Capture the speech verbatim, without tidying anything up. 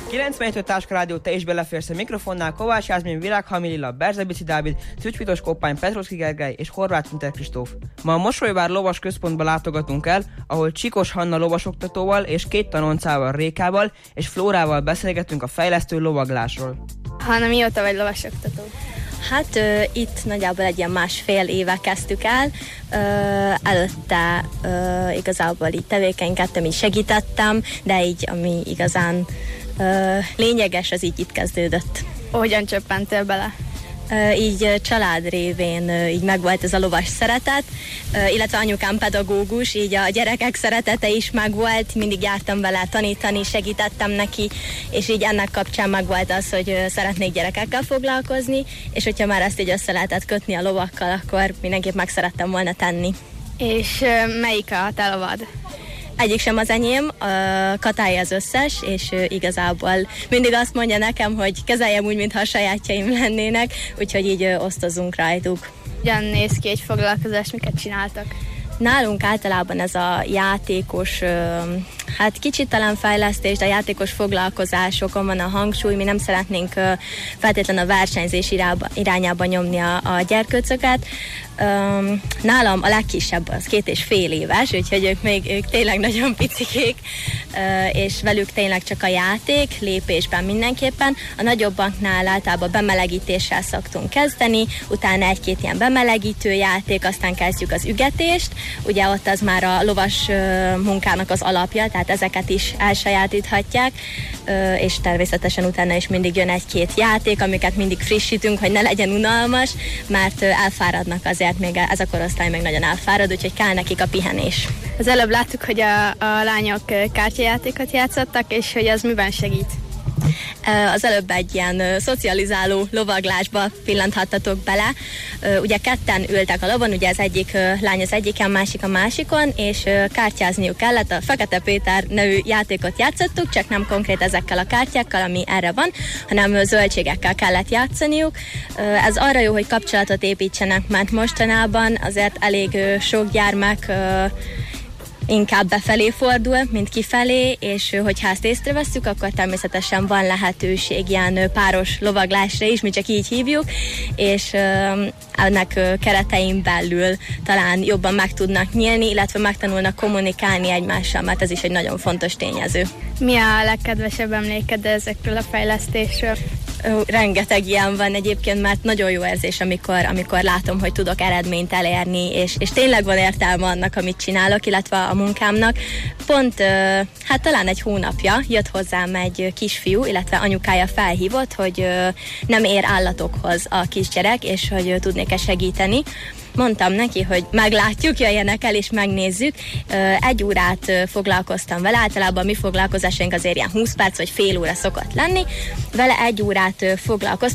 kilencvenöt Táska Rádió, te is beleférsz a mikrofonnál. Kovács Jászmin, Virág Hamililla, Berzebici Dávid, Szücs Koppány, Petrovszki Gergely és Horváth Winter Kristóf. Ma a Mosolyvár lovas központba látogatunk el, ahol Csikos Hanna lovasoktatóval és két tanoncával, Rékával és Flórával beszélgetünk a fejlesztő lovaglásról. Hanna, mióta vagy lovasoktató? Hát ö, itt nagyjából egy ilyen másfél éve kezdtük el. Ö, előtte ö, igazából így tevékenykedtem, így segítettem, de így ami igazán ö, lényeges, az így itt kezdődött. Hogyan csöppentél bele? Így család révén így megvolt ez a lovas szeretet, illetve anyukám pedagógus, így a gyerekek szeretete is megvolt, mindig jártam vele tanítani, segítettem neki, és így ennek kapcsán megvolt az, hogy szeretnék gyerekekkel foglalkozni, és hogyha már ezt így össze lehetett kötni a lovakkal, akkor mindenképp meg szerettem volna tenni. És melyik a te lovad? Egyik sem az enyém, a Katály az összes, és igazából mindig azt mondja nekem, hogy kezeljem úgy, mintha a sajátjaim lennének, úgyhogy így osztozunk rajtuk. Hogyan néz ki egy foglalkozás, miket csináltak? Nálunk általában ez a játékos, hát kicsit talán fejlesztés, de a játékos foglalkozásokon van a hangsúly. Mi nem szeretnénk feltétlenül a versenyzés irányába nyomni a, a gyerkőcöket. Nálam a legkisebb az két és fél éves, úgyhogy ők még ők tényleg nagyon picikék, és velük tényleg csak a játék, lépésben mindenképpen. A nagyobbaknál általában bemelegítéssel szoktunk kezdeni, utána egy-két ilyen bemelegítő játék, aztán kezdjük az ügetést. Ugye ott az már a lovas munkának az alapja, tehát ezeket is elsajátíthatják, és természetesen utána is mindig jön egy-két játék, amiket mindig frissítünk, hogy ne legyen unalmas, mert elfáradnak azért, még ez a korosztály még nagyon elfárad, úgyhogy kell nekik a pihenés. Az előbb láttuk, hogy a, a lányok kártyajátékot játszottak, és hogy az miben segít? Az előbb egy ilyen szocializáló lovaglásba pillanthattatok bele. Ugye ketten ültek a lovon, ugye az egyik lány az egyiken, másik a másikon, és kártyázniuk kellett. A Fekete Péter nevű játékot játszottuk, csak nem konkrét ezekkel a kártyákkal, ami erre van, hanem zöldségekkel kellett játszaniuk. Ez arra jó, hogy kapcsolatot építsenek, mert mostanában azért elég sok gyermek inkább befelé fordul, mint kifelé, és hogyha ezt észrevesszük, akkor természetesen van lehetőség ilyen páros lovaglásra is, mi csak így hívjuk, és ennek keretein belül talán jobban meg tudnak nyílni, illetve megtanulnak kommunikálni egymással, mert ez is egy nagyon fontos tényező. Mi a legkedvesebb emléked ezekről a fejlesztésről? Rengeteg ilyen van egyébként, mert nagyon jó érzés, amikor, amikor látom, hogy tudok eredményt elérni, és, és tényleg van értelme annak, amit csinálok, illetve a munkámnak. Pont, hát talán egy hónapja jött hozzám egy kisfiú, illetve anyukája felhívott, hogy nem ér állatokhoz a kisgyerek, és hogy tudnék-e segíteni. Mondtam neki, hogy meglátjuk, jöjjenek el és megnézzük. Egy órát foglalkoztam vele, általában mi foglalkozásaink azért ilyen húsz perc vagy fél óra szokott lenni. Vele egy órát foglalkoztam,